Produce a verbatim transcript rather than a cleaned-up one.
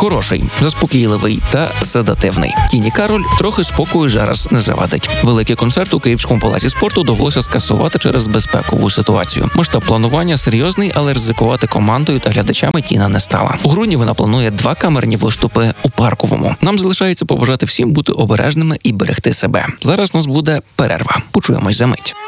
Хороший, заспокійливий та седативний. Тіні Кароль трохи спокою зараз не завадить. Великий концерт у Київському палаці спорту довелося скасувати через безпекову ситуацію. Масштаб планування серйозний, але ризикувати командою та глядачами Тіна не стала. У грудні вона планує два камерні виступи у Парковому. Нам залишається побажати всім бути обережними і берегти себе. Зараз у нас буде перерва. Почуємось за мить.